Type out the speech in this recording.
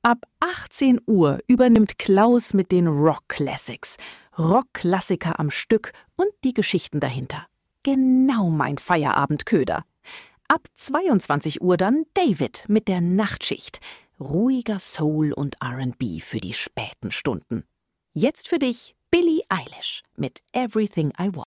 Ab 18 Uhr übernimmt Klaus mit den Rock Classics. Rockklassiker am Stück und die Geschichten dahinter. Genau mein Feierabendköder. Ab 22 Uhr dann David mit der Nachtschicht. Ruhiger Soul und R&B für die späten Stunden. Jetzt für dich Billie Eilish mit Everything I Want.